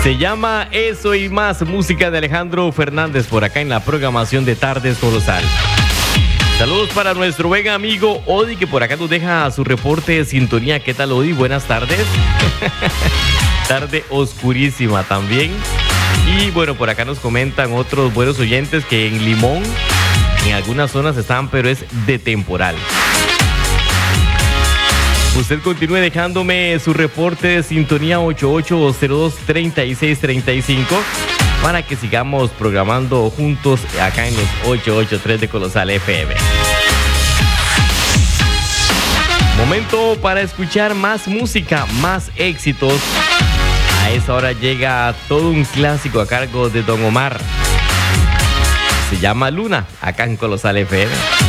Se llama Eso y Más, música de Alejandro Fernández por acá en la programación de Tardes Colosal. Saludos para nuestro buen amigo Odi, que por acá nos deja su reporte de sintonía. ¿Qué tal, Odi? Buenas tardes. Tarde oscurísima también. Y bueno, por acá nos comentan otros buenos oyentes que en Limón, en algunas zonas están, pero es de temporal. Usted continúe dejándome su reporte de sintonía 88023635 para que sigamos programando juntos acá en los 883 de Colosal FM. Momento para escuchar más música, más éxitos. A esa hora llega todo un clásico a cargo de Don Omar. Se llama Luna, acá en Colosal FM.